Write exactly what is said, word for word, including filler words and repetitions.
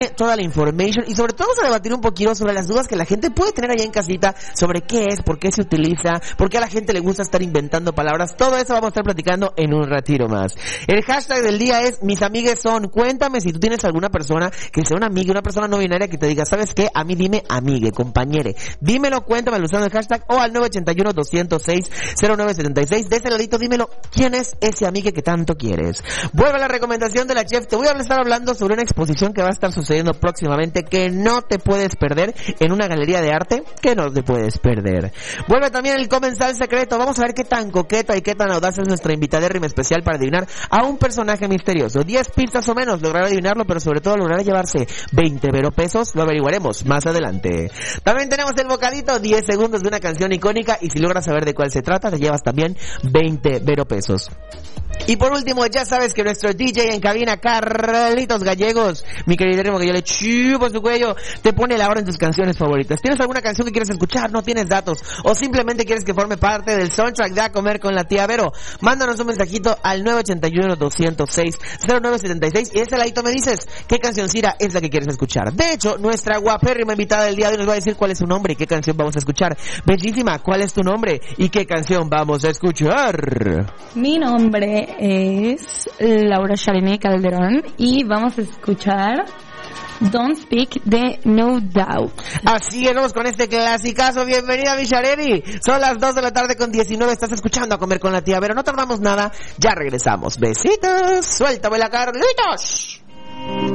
toda la information y sobre todo vamos a debatir un poquito sobre las dudas que la gente puede tener allá en casita sobre qué es, por qué se utiliza, por qué a la gente le gusta estar inventando palabras. Todo eso vamos a estar platicando en un ratito más. El hashtag del día es mis amigues son. Cuéntame si tú tienes alguna persona que sea una amiga, una persona no binaria que te diga, ¿sabes qué? A mí dime amigue, compañere. Dímelo, cuéntamelo usando el hashtag o al nueve ocho uno, dos cero seis, cero nueve siete seis. De ese ladito dímelo, ¿quién es ese amigue que tanto quieres? Vuelve a la recomendación de la chef. Te voy a estar hablando sobre una exposición que va a estar sucediendo próximamente que no te puedes perder en una galería de arte que no te puedes perder. Vuelve también el comensal secreto. Vamos a ver qué tan coqueta y qué tan audaz es nuestra invitadérrima especial para adivinar a un personaje misterioso. diez pistas o menos logrará adivinarlo, pero sobre todo logrará llevarse veinte vero pesos. Lo averiguaremos más adelante. También tenemos el bocadito, diez segundos de una canción icónica, y si logras saber de cuál se trata, te llevas también veinte vero pesos. Y por último, ya sabes que nuestro D J en cabina, Carlitos Gallegos, mi queridísimo que yo le chupo su cuello, te pone la hora en tus canciones favoritas. ¿Tienes alguna canción que quieres escuchar? ¿No tienes datos? ¿O simplemente quieres que forme parte del soundtrack de A Comer con la Tía Vero? Mándanos un mensajito al nueve ocho uno, dos cero seis, cero nueve siete seis y ese ladito me dices qué cancioncita es la que quieres escuchar. De hecho, nuestra guapérrima invitada del día de hoy nos va a decir cuál es su nombre y qué canción vamos a escuchar. Bellísima, ¿cuál es tu nombre y qué canción vamos a escuchar? Mi nombre es Laura Shariné Calderón y vamos a escuchar Don't Speak de No Doubt. Así es, vamos con este clasicazo. Bienvenida, mi Shareni. Son las dos de la tarde con diecinueve. Estás escuchando A Comer con la Tía Vero. No tardamos nada, ya regresamos. Besitos. Suéltame la Carlitos.